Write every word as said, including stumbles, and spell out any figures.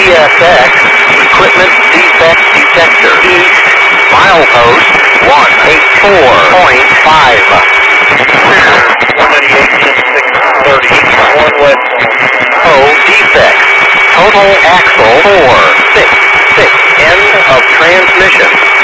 S X, equipment defect detector. East, milepost one eighty-four point five. one eighty-eight, six thirty, one west. Oh, defect. Total axle four six six. End of transmission.